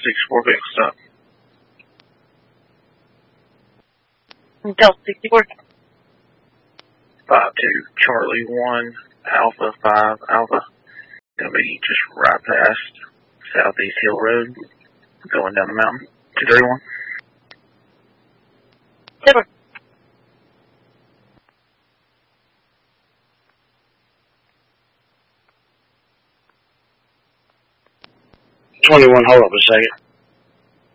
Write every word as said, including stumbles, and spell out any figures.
six four vehicle stop. Delta sixty-four. five two Charlie one Alpha five Alpha. Gonna be just right past Southeast Hill Road, going down the mountain. two three one. Super. twenty-one, hold up a second.